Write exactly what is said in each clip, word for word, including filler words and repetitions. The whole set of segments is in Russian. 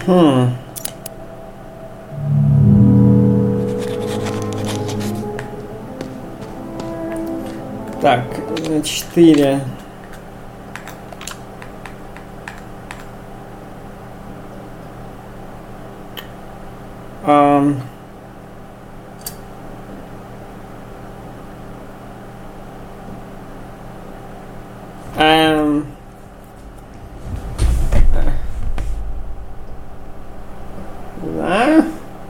Хм. Так, четыре. Um, um, да.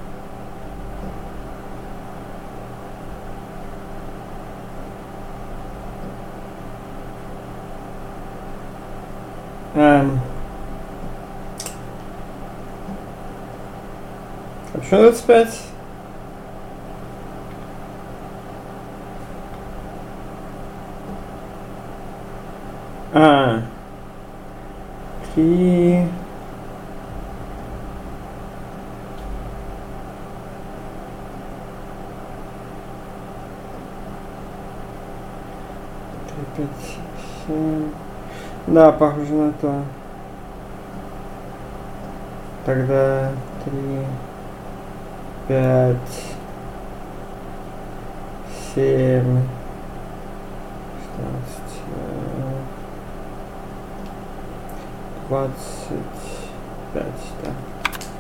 Um, а почему двадцать пять? А. Три. Три, пять, семь. Да, похоже на то. Тогда три, пять, семь, шестнадцать, двадцать пять, да.